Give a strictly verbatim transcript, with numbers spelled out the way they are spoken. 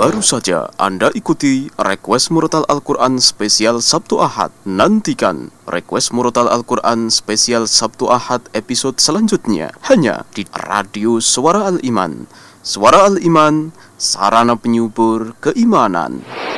Baru saja Anda ikuti Request Murotal Al-Quran Spesial Sabtu Ahad. Nantikan Request Murotal Al-Quran Spesial Sabtu Ahad episode selanjutnya hanya di Radio Suara Al-Iman. Suara Al-Iman, sarana penyubur keimanan.